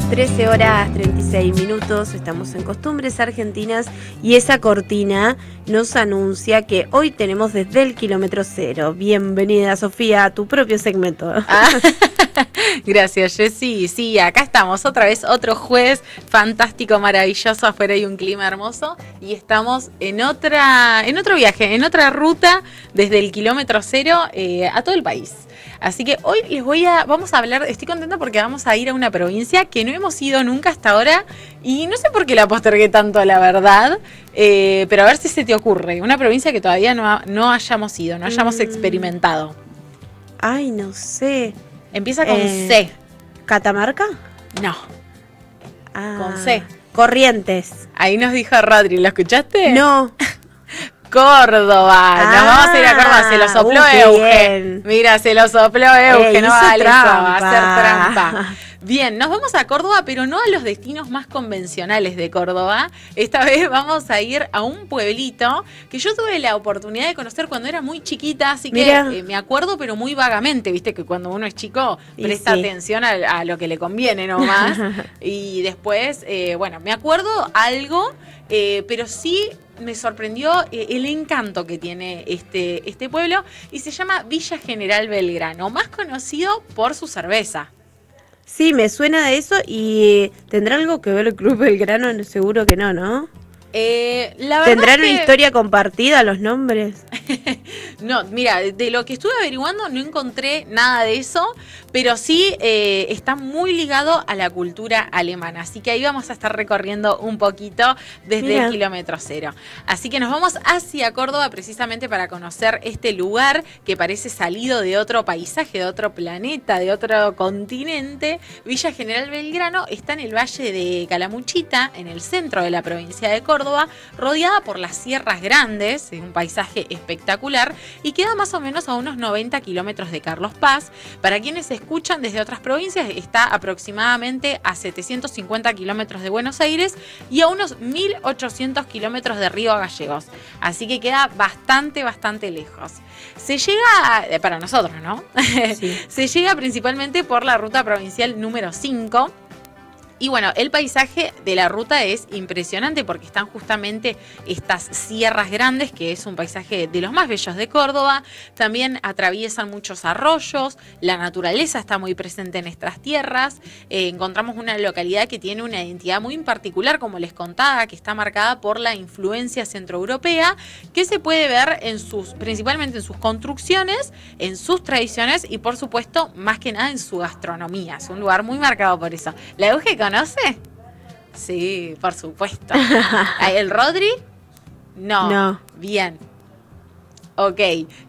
13:36, estamos en Costumbres Argentinas y esa cortina nos anuncia que hoy tenemos Desde el Kilómetro Cero. Bienvenida, Sofía, a tu propio segmento. Gracias, Jessy. Sí, acá estamos otra vez, otro jueves fantástico, maravilloso. Afuera hay un clima hermoso y estamos en otro viaje, en otra ruta desde el Kilómetro Cero a todo el país. Así que hoy vamos a hablar, estoy contenta porque vamos a ir a una provincia que no hemos ido nunca hasta ahora y no sé por qué la postergué tanto, la verdad, pero a ver si se te ocurre, una provincia que todavía no hayamos ido, no hayamos experimentado. Ay, no sé. Empieza con C. ¿Catamarca? No. Con C. Corrientes. Ahí nos dijo Rodri, ¿lo escuchaste? No. Córdoba, nos vamos a ir a Córdoba, se lo sopló Euge. Mira, se lo sopló Euge, no vale eso, va a hacer trampa. Bien, nos vamos a Córdoba, pero no a los destinos más convencionales de Córdoba. Esta vez vamos a ir a un pueblito que yo tuve la oportunidad de conocer cuando era muy chiquita, así que me acuerdo, pero muy vagamente, viste que cuando uno es chico presta atención a lo que le conviene nomás. Y después, me acuerdo algo, pero sí me sorprendió el encanto que tiene este pueblo y se llama Villa General Belgrano, más conocido por su cerveza. Sí, me suena de eso y ¿tendrá algo que ver el Club Belgrano? Seguro que no, ¿no? La verdad ¿Tendrán una historia compartida los nombres? No, mira, de lo que estuve averiguando no encontré nada de eso, pero sí está muy ligado a la cultura alemana. Así que ahí vamos a estar recorriendo un poquito desde el Kilómetro Cero. Así que nos vamos hacia Córdoba precisamente para conocer este lugar que parece salido de otro paisaje, de otro planeta, de otro continente. Villa General Belgrano está en el Valle de Calamuchita, en el centro de la provincia de Córdoba, rodeada por las Sierras Grandes, un paisaje espectacular, y queda más o menos a unos 90 kilómetros de Carlos Paz. Para quienes escuchan desde otras provincias, está aproximadamente a 750 kilómetros de Buenos Aires y a unos 1.800 kilómetros de Río Gallegos. Así que queda bastante lejos. Se llega, para nosotros, ¿no? Sí. Se llega principalmente por la ruta provincial número 5. Y bueno, el paisaje de la ruta es impresionante porque están justamente estas sierras grandes, que es un paisaje de los más bellos de Córdoba. También atraviesan muchos arroyos, la naturaleza está muy presente en estas tierras. Encontramos una localidad que tiene una identidad muy particular, como les contaba, que está marcada por la influencia centroeuropea, que se puede ver principalmente en sus construcciones, en sus tradiciones y por supuesto, más que nada en su gastronomía. Es un lugar muy marcado por eso. La Euge ¿conoce? Sí, por supuesto. ¿El Rodri? No. Bien. Ok.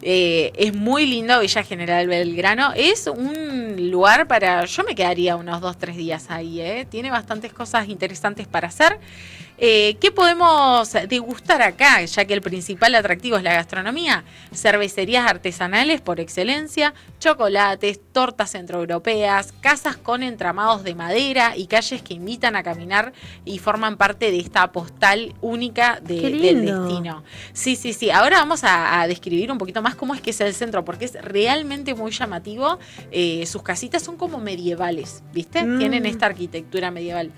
Es muy lindo Villa General Belgrano. Es un lugar yo me quedaría unos 2-3 días ahí, Tiene bastantes cosas interesantes para hacer. ¿Qué podemos degustar acá? Ya que el principal atractivo es la gastronomía. Cervecerías artesanales por excelencia, chocolates, tortas centroeuropeas, casas con entramados de madera y calles que invitan a caminar y forman parte de esta postal única del destino. Sí. Ahora vamos a describir un poquito más cómo es que es el centro, porque es realmente muy llamativo. Sus casitas son como medievales, ¿viste? Tienen esta arquitectura medieval.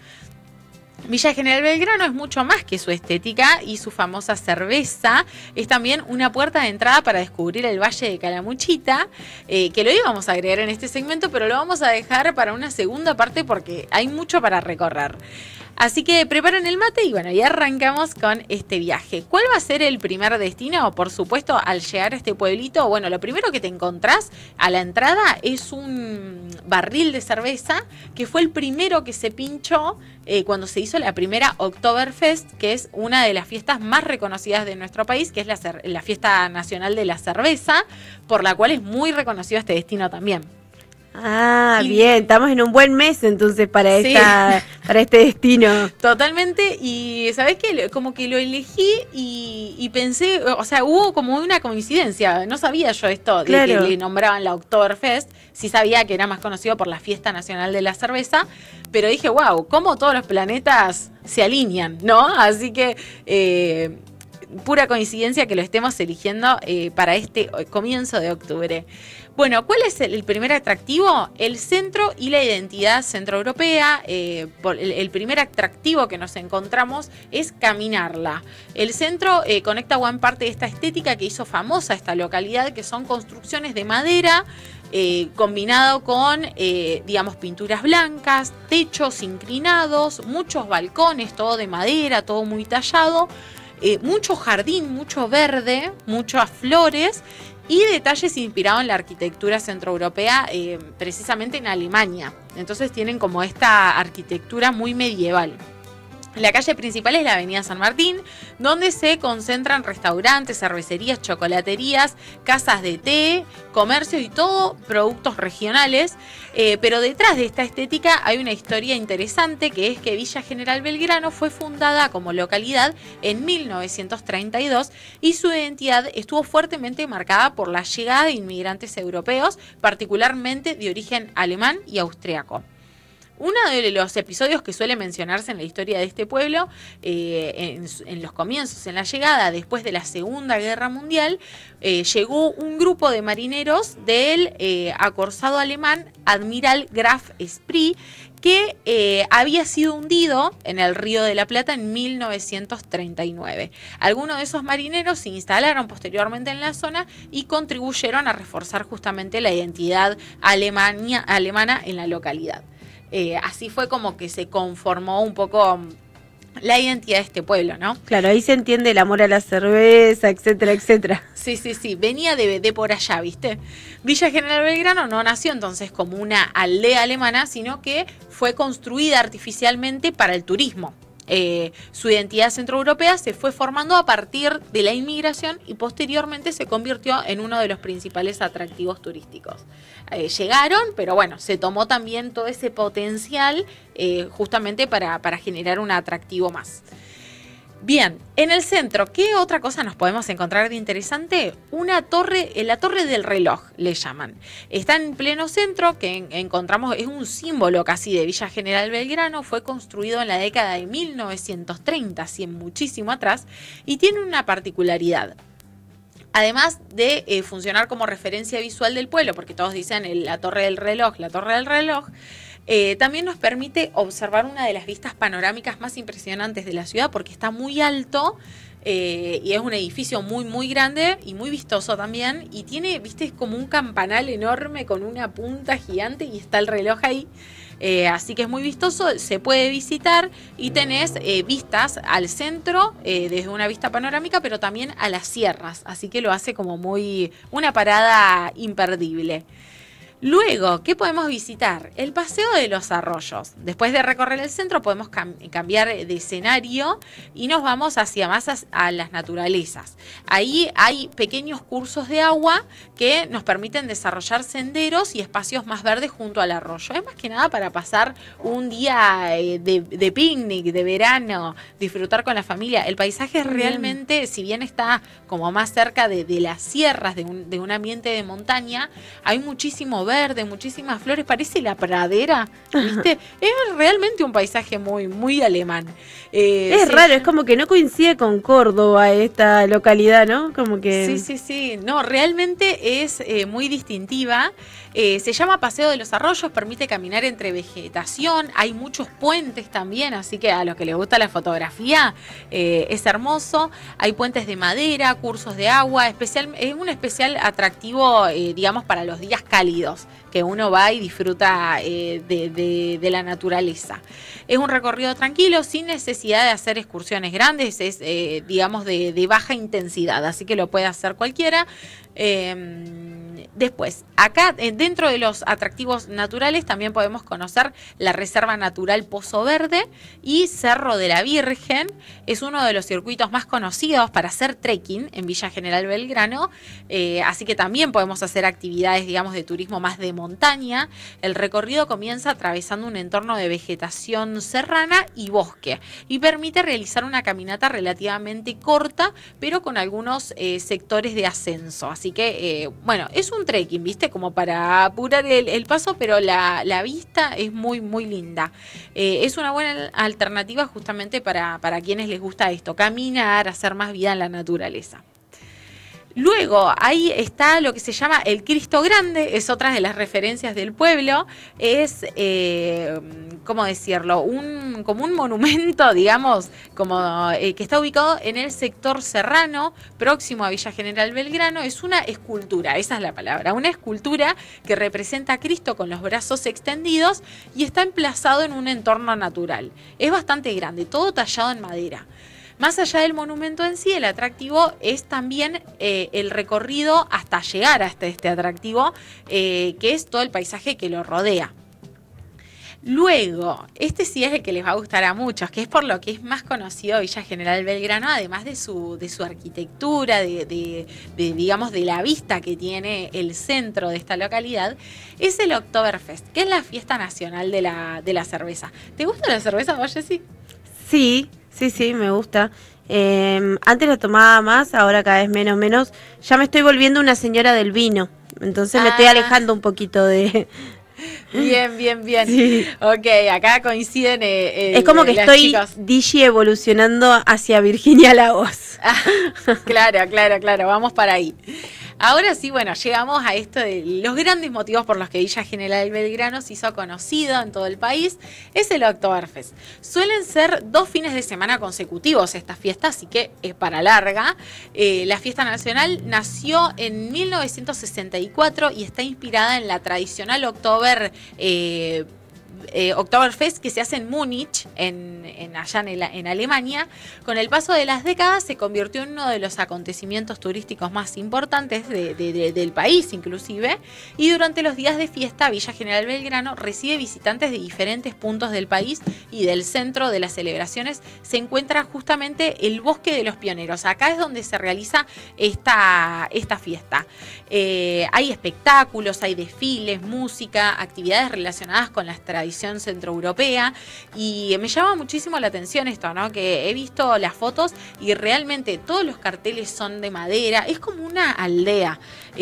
Villa General Belgrano es mucho más que su estética y su famosa cerveza. Es también una puerta de entrada para descubrir el Valle de Calamuchita, que lo íbamos a agregar en este segmento, pero lo vamos a dejar para una segunda parte porque hay mucho para recorrer. Así que preparen el mate y ya arrancamos con este viaje. ¿Cuál va a ser el primer destino? Por supuesto, al llegar a este pueblito, lo primero que te encontrás a la entrada es un barril de cerveza que fue el primero que se pinchó cuando se hizo la primera Oktoberfest, que es una de las fiestas más reconocidas de nuestro país, que es la fiesta nacional de la cerveza, por la cual es muy reconocido este destino también. Bien, estamos en un buen mes entonces para este destino. Totalmente, y ¿sabés qué? Como que lo elegí y pensé, hubo como una coincidencia, no sabía yo esto de que le nombraban la Oktoberfest, sí sabía que era más conocido por la Fiesta Nacional de la Cerveza, pero dije, wow, cómo todos los planetas se alinean, ¿no? Así que pura coincidencia que lo estemos eligiendo para este comienzo de octubre. Bueno, ¿cuál es el primer atractivo? El centro y la identidad centroeuropea. El primer atractivo que nos encontramos es caminarla. El centro conecta buena parte de esta estética que hizo famosa esta localidad, que son construcciones de madera, combinado con, digamos, pinturas blancas, techos inclinados, muchos balcones, todo de madera, todo muy tallado, mucho jardín, mucho verde, muchas flores y detalles inspirados en la arquitectura centroeuropea, precisamente en Alemania. Entonces tienen como esta arquitectura muy medieval. La calle principal es la Avenida San Martín, donde se concentran restaurantes, cervecerías, chocolaterías, casas de té, comercios y todo productos regionales. Pero detrás de esta estética hay una historia interesante, que es que Villa General Belgrano fue fundada como localidad en 1932 y su identidad estuvo fuertemente marcada por la llegada de inmigrantes europeos, particularmente de origen alemán y austriaco. Uno de los episodios que suele mencionarse en la historia de este pueblo, en los comienzos, en la llegada, después de la Segunda Guerra Mundial, llegó un grupo de marineros del acorsado alemán Admiral Graf Spee, que había sido hundido en el Río de la Plata en 1939. Algunos de esos marineros se instalaron posteriormente en la zona y contribuyeron a reforzar justamente la identidad alemana en la localidad. Así fue como que se conformó un poco la identidad de este pueblo, ¿no? Claro, ahí se entiende el amor a la cerveza, etcétera, etcétera. Sí, venía de por allá, ¿viste? Villa General Belgrano no nació entonces como una aldea alemana, sino que fue construida artificialmente para el turismo. Su identidad centroeuropea se fue formando a partir de la inmigración y posteriormente se convirtió en uno de los principales atractivos turísticos. Llegaron, pero bueno, se tomó también todo ese potencial justamente para generar un atractivo más. Bien, en el centro, ¿qué otra cosa nos podemos encontrar de interesante? Una torre, la Torre del Reloj le llaman. Está en pleno centro, que encontramos, es un símbolo casi de Villa General Belgrano, fue construido en la década de 1930, así muchísimo atrás, y tiene una particularidad. Además de funcionar como referencia visual del pueblo, porque todos dicen la Torre del Reloj, también nos permite observar una de las vistas panorámicas más impresionantes de la ciudad, porque está muy alto y es un edificio muy, muy grande y muy vistoso también. Y tiene, viste, es como un campanal enorme con una punta gigante y está el reloj ahí. Así que es muy vistoso, se puede visitar y tenés vistas al centro desde una vista panorámica, pero también a las sierras. Así que lo hace como muy una parada imperdible. Luego, ¿qué podemos visitar? El Paseo de los Arroyos. Después de recorrer el centro podemos cambiar de escenario y nos vamos hacia más a las naturalezas. Ahí hay pequeños cursos de agua que nos permiten desarrollar senderos y espacios más verdes junto al arroyo. Es más que nada para pasar un día de picnic, de verano, disfrutar con la familia. El paisaje es realmente, si bien está como más cerca de las sierras, de un ambiente de montaña, hay muchísimo verde, muchísimas flores, parece la pradera, ¿viste? Es realmente un paisaje muy, muy alemán. Es raro, es como que no coincide con Córdoba esta localidad, ¿no? Como que... Sí, no, realmente es muy distintiva. Se llama Paseo de los Arroyos, permite caminar entre vegetación, hay muchos puentes también, así que a los que les gusta la fotografía es hermoso. Hay puentes de madera, cursos de agua, es un especial atractivo, digamos, para los días cálidos, que uno va y disfruta de la naturaleza. Es un recorrido tranquilo, sin necesidad de hacer excursiones grandes, es, digamos, de baja intensidad, así que lo puede hacer cualquiera. Después, acá dentro de los atractivos naturales también podemos conocer la Reserva Natural Pozo Verde y Cerro de la Virgen. Es uno de los circuitos más conocidos para hacer trekking en Villa General Belgrano, así que también podemos hacer actividades, digamos, de turismo más de montaña. El recorrido comienza atravesando un entorno de vegetación serrana y bosque y permite realizar una caminata relativamente corta, pero con algunos sectores de ascenso. Así que, bueno, es un trekking, ¿viste? Como para apurar el paso, pero la vista es muy, muy linda. Es una buena alternativa justamente para quienes les gusta esto, caminar, hacer más vida en la naturaleza. Luego, ahí está lo que se llama el Cristo Grande, es otra de las referencias del pueblo, es, ¿cómo decirlo? Como un monumento, digamos, como que está ubicado en el sector serrano, próximo a Villa General Belgrano. Es una escultura, esa es la palabra, una escultura que representa a Cristo con los brazos extendidos y está emplazado en un entorno natural. Es bastante grande, todo tallado en madera. Más allá del monumento en sí, el atractivo es también el recorrido hasta llegar hasta este atractivo, que es todo el paisaje que lo rodea. Luego, este sí es el que les va a gustar a muchos, que es por lo que es más conocido Villa General Belgrano, además de su arquitectura, digamos, de la vista que tiene el centro de esta localidad, es el Oktoberfest, que es la fiesta nacional de la cerveza. ¿Te gusta la cerveza, vos, Jessy? Sí, me gusta. Antes lo tomaba más, ahora cada vez menos. Ya me estoy volviendo una señora del vino, entonces me estoy alejando un poquito de... Bien. Sí. Ok, acá coinciden es como que estoy chicos. digi evolucionando hacia Virginia Lagos. Claro, vamos para ahí. Ahora sí, bueno, llegamos a esto de los grandes motivos por los que Villa General Belgrano se hizo conocido en todo el país, es el Oktoberfest. Suelen ser 2 fines de semana consecutivos estas fiestas, así que es para larga. La fiesta nacional nació en 1964 y está inspirada en la tradicional Oktoberfest que se hace en Múnich, allá en Alemania. Con el paso de las décadas se convirtió en uno de los acontecimientos turísticos más importantes del país inclusive, y durante los días de fiesta Villa General Belgrano recibe visitantes de diferentes puntos del país, y del centro de las celebraciones se encuentra justamente el Bosque de los Pioneros. Acá es donde se realiza esta fiesta. Hay espectáculos, hay desfiles, música, actividades relacionadas con las tradiciones centroeuropea, y me llama muchísimo la atención esto, ¿no? Que he visto las fotos y realmente todos los carteles son de madera, es como una aldea.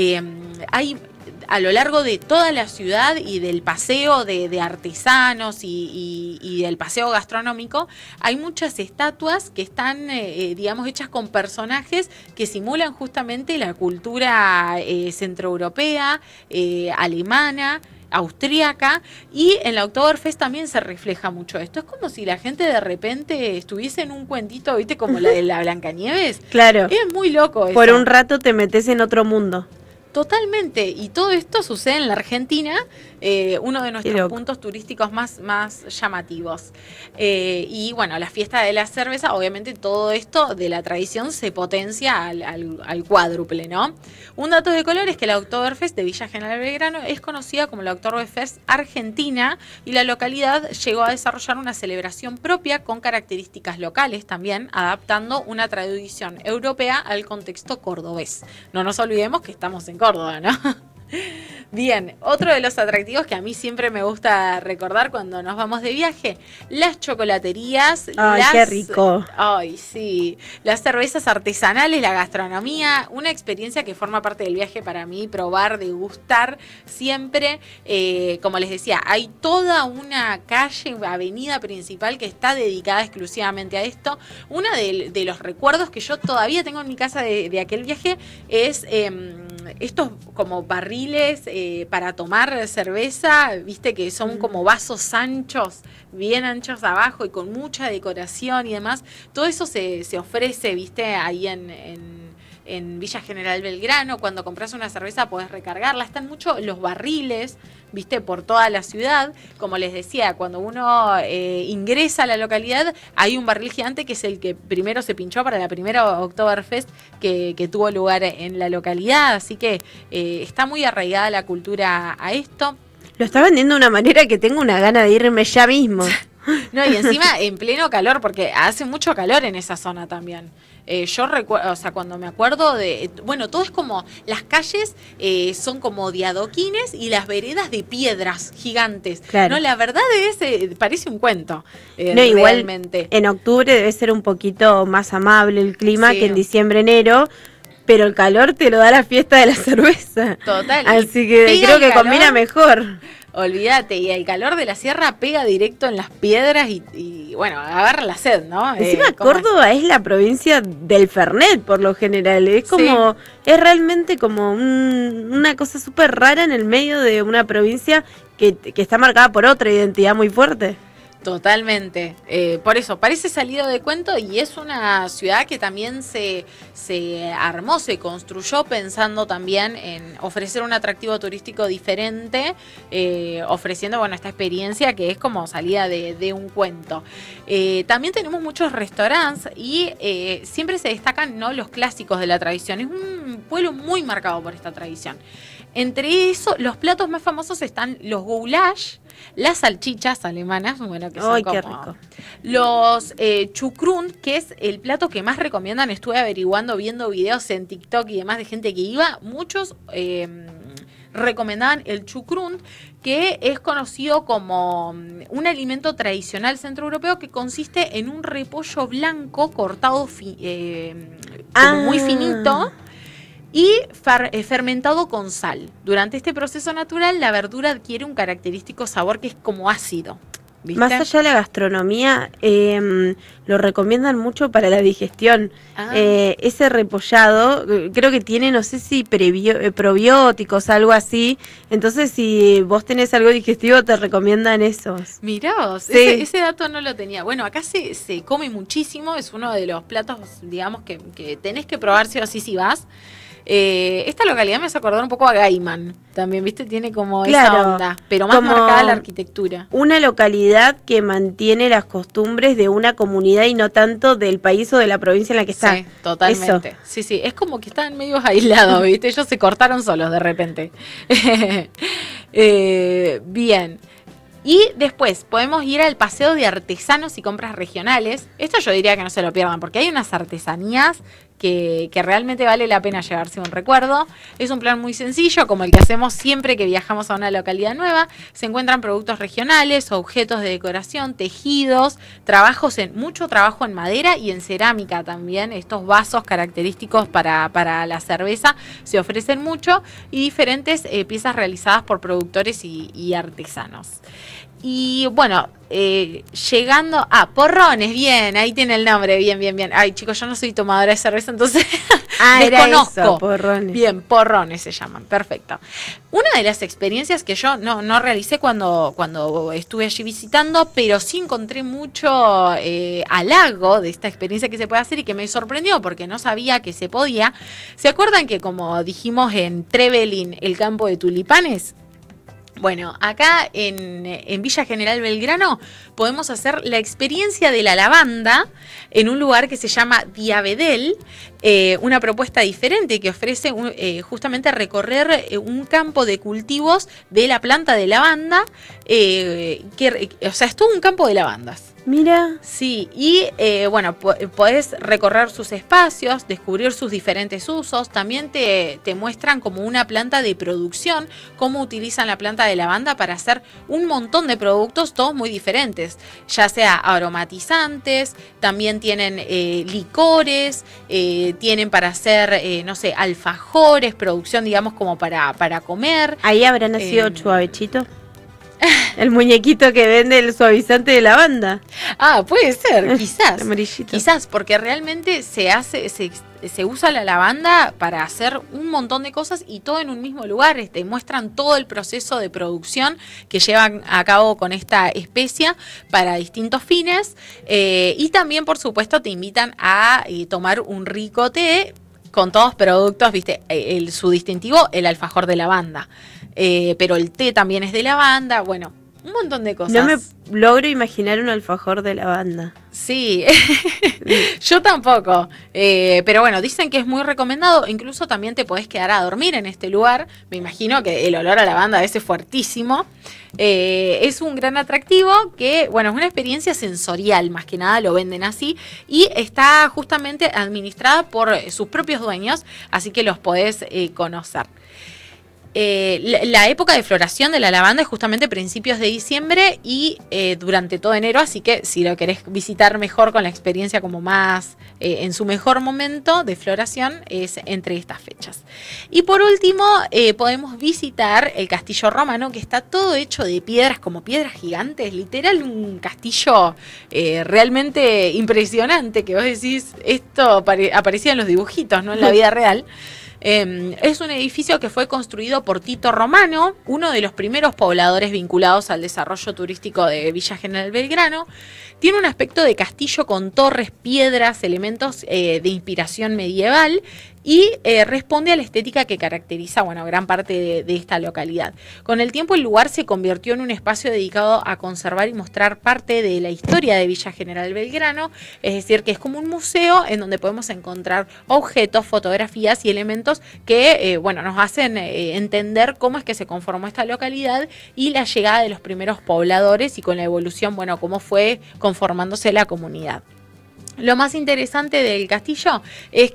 Hay a lo largo de toda la ciudad y del paseo de artesanos y del paseo gastronómico, hay muchas estatuas que están, digamos, hechas con personajes que simulan justamente la cultura centroeuropea, alemana, austríaca, y en la Oktoberfest también se refleja mucho esto. Es como si la gente de repente estuviese en un cuentito, ¿viste? Como la de la Blancanieves. Claro. Es muy loco eso. Por un rato te metes en otro mundo. Totalmente, y todo esto sucede en la Argentina, uno de nuestros puntos turísticos más llamativos. Y bueno, la fiesta de la cerveza, obviamente todo esto de la tradición se potencia al cuádruple, ¿no? Un dato de color es que la Oktoberfest de Villa General Belgrano es conocida como la Oktoberfest Argentina, y la localidad llegó a desarrollar una celebración propia con características locales también, adaptando una tradición europea al contexto cordobés. No nos olvidemos que estamos en Córdoba, ¿no? Bien, otro de los atractivos que a mí siempre me gusta recordar cuando nos vamos de viaje, las chocolaterías. ¡Ay, qué rico! Ay, sí. Las cervezas artesanales, la gastronomía, una experiencia que forma parte del viaje para mí, probar, degustar siempre. Como les decía, hay toda una calle, avenida principal que está dedicada exclusivamente a esto. Uno de los recuerdos que yo todavía tengo en mi casa de aquel viaje es estos como barriles para tomar cerveza, viste, que son como vasos anchos, bien anchos abajo y con mucha decoración y demás. Todo eso se ofrece, viste, ahí en Villa General Belgrano. Cuando compras una cerveza podés recargarla. Están mucho los barriles, viste, por toda la ciudad. Como les decía, cuando uno ingresa a la localidad, hay un barril gigante que es el que primero se pinchó para la primera Oktoberfest que tuvo lugar en la localidad. Así que está muy arraigada la cultura a esto. Lo está vendiendo de una manera que tengo una gana de irme ya mismo. No, y encima en pleno calor, porque hace mucho calor en esa zona también. Yo recuerdo, o sea, cuando me acuerdo de... Bueno, todo es como... Las calles son como de adoquines y las veredas de piedras gigantes. Claro. No, la verdad parece un cuento. No, igual realmente. En octubre debe ser un poquito más amable el clima Sí. que en diciembre, enero... Pero el calor te lo da la fiesta de la cerveza. Total. Así que creo que combina mejor. Olvídate, y el calor de la sierra pega directo en las piedras y bueno, agarra la sed, ¿no? Encima Córdoba es la provincia del Fernet, por lo general. Es como, es realmente como una cosa súper rara en el medio de una provincia que está marcada por otra identidad muy fuerte. Totalmente. Por eso, parece salido de cuento y es una ciudad que también se armó, se construyó pensando también en ofrecer un atractivo turístico diferente, ofreciendo, bueno, esta experiencia que es como salida de un cuento. También tenemos muchos restaurantes y siempre se destacan, ¿no?, los clásicos de la tradición. Es un pueblo muy marcado por esta tradición. Entre eso, los platos más famosos están los goulash, las salchichas alemanas, bueno, que son ¡ay, como qué rico! Los chucrut, que es el plato que más recomiendan. Estuve averiguando, viendo videos en TikTok y demás de gente que iba. Muchos recomendaban el chucrut, que es conocido como un alimento tradicional centroeuropeo que consiste en un repollo blanco cortado como muy finito y fermentado con sal. Durante este proceso natural, la verdura adquiere un característico sabor que es como ácido, ¿viste? Más allá de la gastronomía, lo recomiendan mucho para la digestión. Ese repollado, creo que tiene, no sé si probióticos, algo así. Entonces, si vos tenés algo digestivo, te recomiendan esos. Mirá vos, sí. ese dato no lo tenía. Bueno, acá se come muchísimo, es uno de los platos, digamos, que tenés que probar sí o sí si vas. Esta localidad me hace acordar un poco a Gaiman, también, ¿viste? Tiene como esa onda, pero más marcada la arquitectura. Una localidad que mantiene las costumbres de una comunidad y no tanto del país o de la provincia en la que está. Sí, totalmente. Eso. Sí, es como que están medio aislados, ¿viste? Ellos se cortaron solos de repente. Bien. Y después podemos ir al paseo de artesanos y compras regionales. Esto yo diría que no se lo pierdan, porque hay unas artesanías que realmente vale la pena llevarse un recuerdo. Es un plan muy sencillo, como el que hacemos siempre que viajamos a una localidad nueva. Se encuentran productos regionales, objetos de decoración, tejidos, mucho trabajo en madera y en cerámica también. Estos vasos característicos para la cerveza se ofrecen mucho, y diferentes piezas realizadas por productores y artesanos. Y bueno, llegando a porrones, bien, ahí tiene el nombre, bien. Ay, chicos, yo no soy tomadora de cerveza, entonces desconozco. Era eso, porrones. Bien, porrones se llaman, perfecto. Una de las experiencias que yo no realicé cuando estuve allí visitando, pero sí encontré mucho halago de esta experiencia que se puede hacer y que me sorprendió porque no sabía que se podía. ¿Se acuerdan que, como dijimos en Trevelin, el campo de tulipanes? Bueno, acá en Villa General Belgrano podemos hacer la experiencia de la lavanda en un lugar que se llama Diabedel, una propuesta diferente que ofrece justamente recorrer un campo de cultivos de la planta de lavanda, o sea, es todo un campo de lavandas. Mira. Sí, y bueno, podés recorrer sus espacios, descubrir sus diferentes usos. También te muestran como una planta de producción, cómo utilizan la planta de lavanda para hacer un montón de productos, todos muy diferentes, ya sea aromatizantes, también tienen licores, tienen para hacer, no sé, alfajores, producción, digamos, como para comer. Ahí habrá nacido Chuavechito. El muñequito que vende el suavizante de lavanda. Ah, puede ser, quizás. Amarillito. Quizás, porque realmente se usa la lavanda para hacer un montón de cosas y todo en un mismo lugar. Muestran todo el proceso de producción que llevan a cabo con esta especia para distintos fines. Y también, por supuesto, te invitan a tomar un rico té con todos productos, ¿viste? Su distintivo, el alfajor de lavanda. Pero el té también es de lavanda, bueno, un montón de cosas. No me logro imaginar un alfajor de lavanda. Sí, yo tampoco, pero bueno, dicen que es muy recomendado, incluso también te podés quedar a dormir en este lugar, me imagino que el olor a lavanda es fuertísimo. Es un gran atractivo que, bueno, es una experiencia sensorial, más que nada lo venden así, y está justamente administrada por sus propios dueños, así que los podés conocer. La época de floración de la lavanda es justamente principios de diciembre y durante todo enero, así que si lo querés visitar mejor con la experiencia como más en su mejor momento de floración es entre estas fechas. Y por último podemos visitar el castillo romano, que está todo hecho de piedras, como piedras gigantes, literal un castillo realmente impresionante, que vos decís, esto aparecía en los dibujitos, no en la vida real. Es un edificio que fue construido por Tito Romano, uno de los primeros pobladores vinculados al desarrollo turístico de Villa General Belgrano. Tiene un aspecto de castillo con torres, piedras, elementos de inspiración medieval y responde a la estética que caracteriza, bueno, gran parte de esta localidad. Con el tiempo el lugar se convirtió en un espacio dedicado a conservar y mostrar parte de la historia de Villa General Belgrano, es decir, que es como un museo en donde podemos encontrar objetos, fotografías y elementos que, bueno, nos hacen entender cómo es que se conformó esta localidad y la llegada de los primeros pobladores y con la evolución, bueno, cómo fue conformándose la comunidad. Lo más interesante del castillo es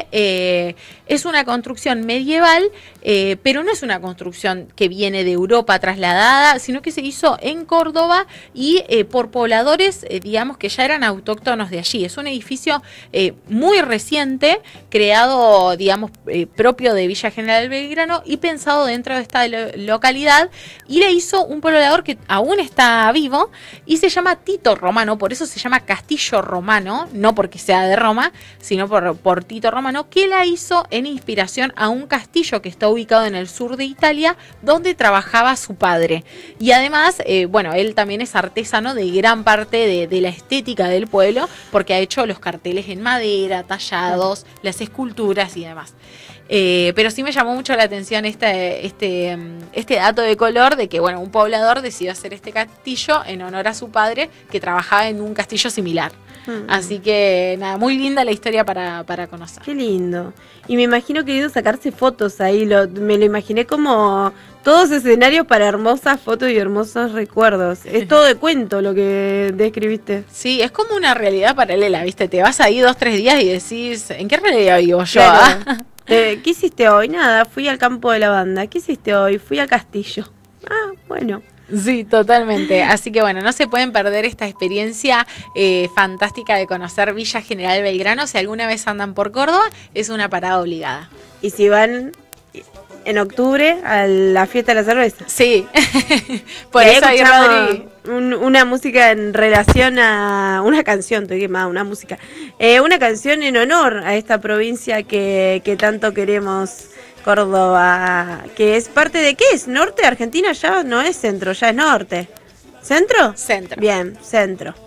que es una construcción medieval, pero no es una construcción que viene de Europa trasladada, sino que se hizo en Córdoba y por pobladores, digamos, que ya eran autóctonos de allí. Es un edificio muy reciente, creado, digamos, propio de Villa General Belgrano y pensado dentro de esta localidad, y le hizo un poblador que aún está vivo y se llama Tito Romano, por eso se llama Castillo Romano, no porque sea de Roma, sino por Tito Romano, que la hizo en inspiración a un castillo que está ubicado en el sur de Italia, donde trabajaba su padre. Y además, bueno, él también es artesano de gran parte de la estética del pueblo, porque ha hecho los carteles en madera, tallados, las esculturas y demás. Pero sí me llamó mucho la atención este dato de color de que, bueno, un poblador decidió hacer este castillo en honor a su padre, que trabajaba en un castillo similar. Así que nada, muy linda la historia para conocer. Qué lindo. Y me imagino que he ido a sacarse fotos ahí, me lo imaginé como todos escenarios para hermosas fotos y hermosos recuerdos. Es todo de cuento lo que describiste. Sí, es como una realidad paralela, ¿viste? Te vas ahí 2-3 días y decís, ¿en qué realidad vivo yo? Claro. ¿Qué hiciste hoy? Nada, fui al campo de lavanda. ¿Qué hiciste hoy? Fui al castillo. Ah, bueno. Sí, totalmente. Así que bueno, no se pueden perder esta experiencia fantástica de conocer Villa General Belgrano. Si alguna vez andan por Córdoba, es una parada obligada. Y si van en octubre a la fiesta de la cerveza. Sí, por eso ahí Rodri. Una música en relación a una canción, estoy quemada, una música. Una canción en honor a esta provincia que tanto queremos, Córdoba, que es parte de ¿qué es? ¿Norte? Argentina ya no es centro, ya es norte. ¿Centro? Centro. Bien, centro.